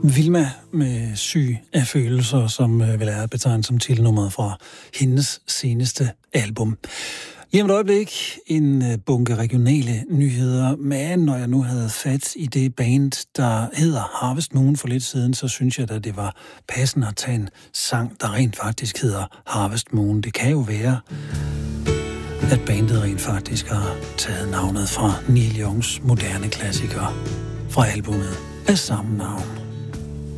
Vilma med Syg af følelser, som vil er betegnet som titelnummeret fra hendes seneste album. Lige om et øjeblik en bunke regionale nyheder, men når jeg nu havde fat i det band, der hedder Harvest Moon for lidt siden, så synes jeg, at det var passende at tage en sang, der rent faktisk hedder Harvest Moon. Det kan jo være, at bandet rent faktisk har taget navnet fra Neil Youngs moderne klassiker fra albumet af samme navn.